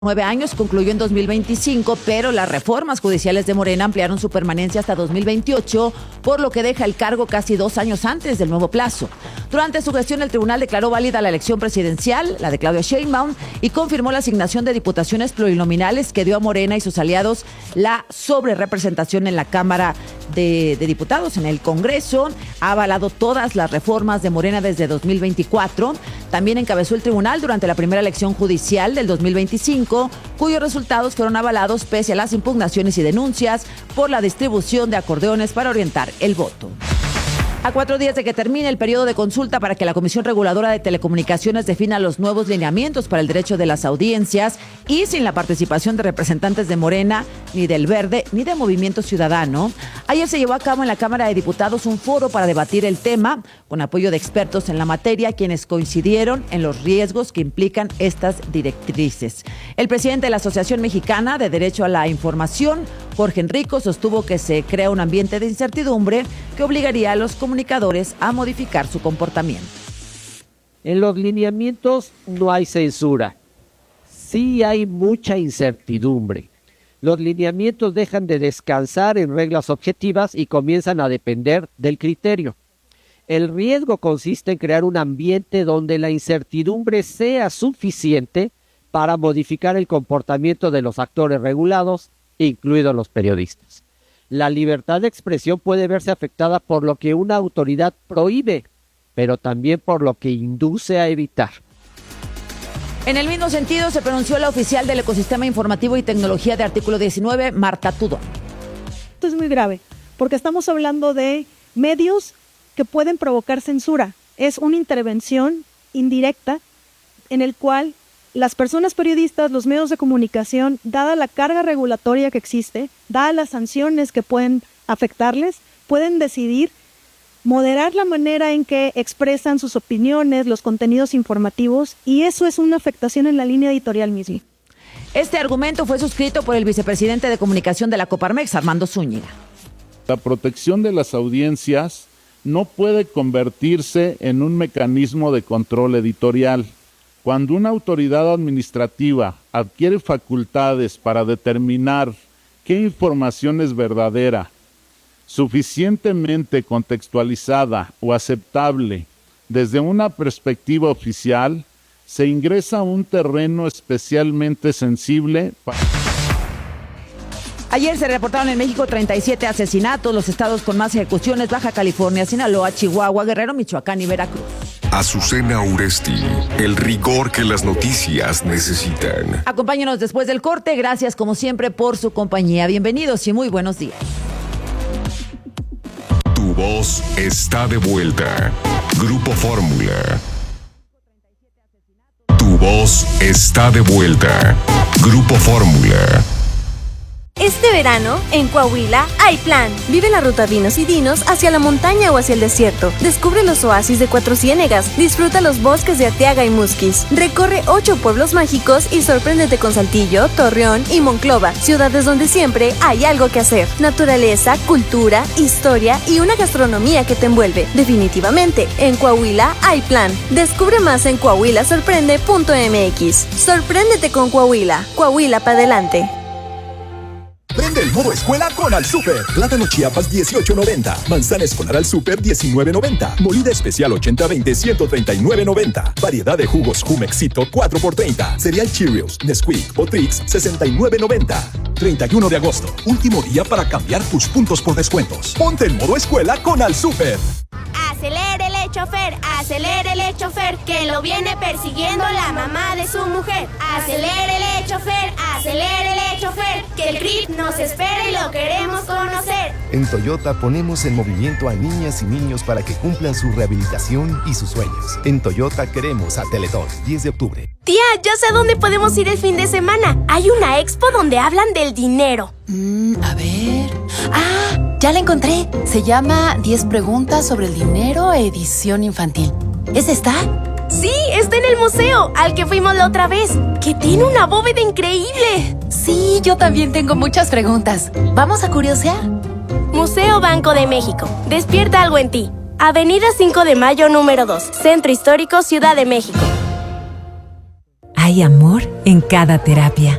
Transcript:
9 años, concluyó en 2025, pero las reformas judiciales de Morena ampliaron su permanencia hasta 2028, por lo que deja el cargo casi 2 años antes del nuevo plazo. Durante su gestión, el tribunal declaró válida la elección presidencial, la de Claudia Sheinbaum, y confirmó la asignación de diputaciones plurinominales que dio a Morena y sus aliados la sobrerepresentación en la Cámara de Diputados. En el Congreso ha avalado todas las reformas de Morena desde 2024. También encabezó el tribunal durante la primera elección judicial del 2025, cuyos resultados fueron avalados pese a las impugnaciones y denuncias por la distribución de acordeones para orientar el voto. A 4 días de que termine el periodo de consulta para que la Comisión Reguladora de Telecomunicaciones defina los nuevos lineamientos para el derecho de las audiencias y sin la participación de representantes de Morena, ni del Verde, ni de Movimiento Ciudadano, ayer se llevó a cabo en la Cámara de Diputados un foro para debatir el tema con apoyo de expertos en la materia, quienes coincidieron en los riesgos que implican estas directrices. El presidente de la Asociación Mexicana de Derecho a la Información, Jorge Enrico, sostuvo que se crea un ambiente de incertidumbre que obligaría a los comunicadores a modificar su comportamiento. En los lineamientos no hay censura, sí hay mucha incertidumbre. Los lineamientos dejan de descansar en reglas objetivas y comienzan a depender del criterio. El riesgo consiste en crear un ambiente donde la incertidumbre sea suficiente para modificar el comportamiento de los actores regulados, incluidos los periodistas. La libertad de expresión puede verse afectada por lo que una autoridad prohíbe, pero también por lo que induce a evitar. En el mismo sentido, se pronunció la oficial del Ecosistema Informativo y Tecnología de Artículo 19, Marta Tudón. Esto es muy grave, porque estamos hablando de medios que pueden provocar censura. Es una intervención indirecta en el cual las personas periodistas, los medios de comunicación, dada la carga regulatoria que existe, dadas las sanciones que pueden afectarles, pueden decidir moderar la manera en que expresan sus opiniones, los contenidos informativos, y eso es una afectación en la línea editorial misma. Este argumento fue suscrito por el vicepresidente de comunicación de la Coparmex, Armando Zúñiga. La protección de las audiencias no puede convertirse en un mecanismo de control editorial. Cuando una autoridad administrativa adquiere facultades para determinar qué información es verdadera, suficientemente contextualizada o aceptable desde una perspectiva oficial, se ingresa a un terreno especialmente sensible. Ayer se reportaron en México 37 asesinatos, los estados con más ejecuciones: Baja California, Sinaloa, Chihuahua, Guerrero, Michoacán y Veracruz. Azucena Uresti, el rigor que las noticias necesitan. Acompáñenos después del corte. Gracias como siempre por su compañía. Bienvenidos y muy buenos días. Tu voz está de vuelta. Grupo Fórmula. Tu voz está de vuelta. Grupo Fórmula. Este verano, en Coahuila, hay plan. Vive la ruta Vinos y Dinos hacia la montaña o hacia el desierto. Descubre los oasis de Cuatro Ciénegas. Disfruta los bosques de Arteaga y Musquis. Recorre 8 pueblos mágicos y sorpréndete con Saltillo, Torreón y Monclova, ciudades donde siempre hay algo que hacer. Naturaleza, cultura, historia y una gastronomía que te envuelve. Definitivamente, en Coahuila hay plan. Descubre más en coahuilasorprende.mx. Sorpréndete con Coahuila. Coahuila para adelante. Prende el modo escuela con Al Super. Plátano Chiapas 18.90. Manzana escolar Al Super 19.90. Molida especial 80-20 139.90. Variedad de jugos Jumexito 4x30. Cereal Cheerios, Nesquik o Trix 69.90. 31 de agosto. Último día para cambiar tus puntos por descuentos. Ponte en modo escuela con Al Super. Acelérele chofer, que lo viene persiguiendo la mamá de su mujer. Acelérele chofer, que el grip nos espera y lo queremos conocer. En Toyota ponemos en movimiento a niñas y niños para que cumplan su rehabilitación y sus sueños. En Toyota queremos a Teletón, 10 de octubre. Tía, ya sé a dónde podemos ir el fin de semana. Hay una expo donde hablan del dinero. A ver... Ya la encontré. Se llama 10 preguntas sobre el dinero, edición infantil. ¿Es esta? Sí, está en el museo, al que fuimos la otra vez, que tiene una bóveda increíble. Sí, yo también tengo muchas preguntas. ¿Vamos a curiosear? Museo Banco de México. Despierta algo en ti. Avenida 5 de Mayo, número 2. Centro Histórico, Ciudad de México. hay amor en cada terapia.